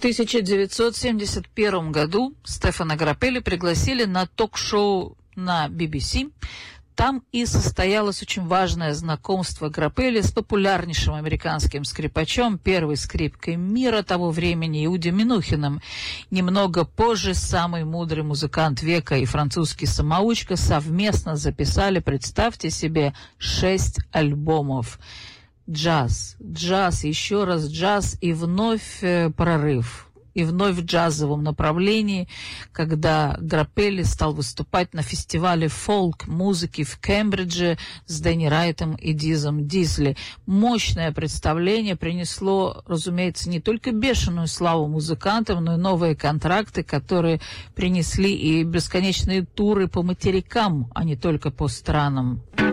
1971 году Стефано Граппелли пригласили на ток-шоу на BBC. Там и состоялось очень важное знакомство Граппелли с популярнейшим американским скрипачом, первой скрипкой мира того времени, Иуди Минухиным. Немного позже самый мудрый музыкант века и французский самоучка совместно записали, представьте себе, 6 альбомов. Джаз, еще раз джаз и вновь прорыв. И вновь в джазовом направлении, когда Граппелли стал выступать на фестивале фолк-музыки в Кембридже с Дэнни Райтом и Дизом Дизли. Мощное представление принесло, разумеется, не только бешеную славу музыкантам, но и новые контракты, которые принесли и бесконечные туры по материкам, а не только по странам.